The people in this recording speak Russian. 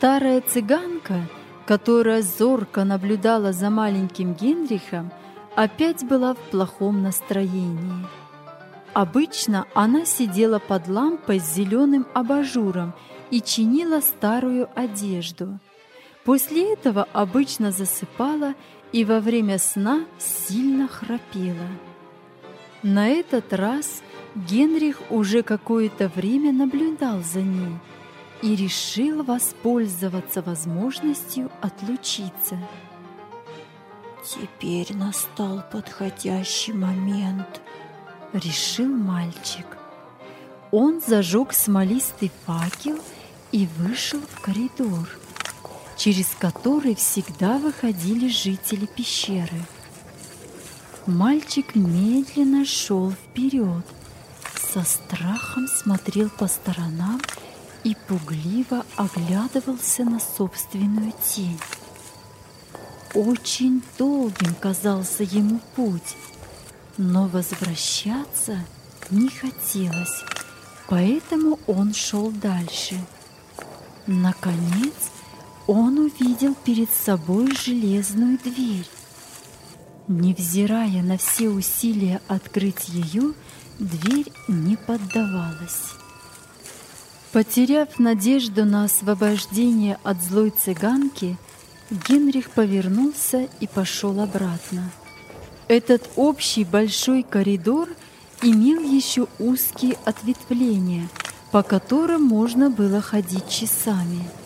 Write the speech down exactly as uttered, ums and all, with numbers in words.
Старая цыганка, которая зорко наблюдала за маленьким Генрихом, опять была в плохом настроении. Обычно она сидела под лампой с зеленым абажуром и чинила старую одежду. После этого обычно засыпала и во время сна сильно храпела. На этот раз Генрих уже какое-то время наблюдал за ней и решил воспользоваться возможностью отлучиться. «Теперь настал подходящий момент», — решил мальчик. Он зажег смолистый факел и вышел в коридор, через который всегда выходили жители пещеры. Мальчик медленно шел вперед, со страхом смотрел по сторонам и пугливо оглядывался на собственную тень. Очень долгим казался ему путь, но возвращаться не хотелось, поэтому он шел дальше. Наконец, он увидел перед собой железную дверь. Невзирая на все усилия открыть ее, дверь не поддавалась. Потеряв надежду на освобождение от злой цыганки, Генрих повернулся и пошел обратно. Этот общий большой коридор имел еще узкие ответвления, по которым можно было ходить часами.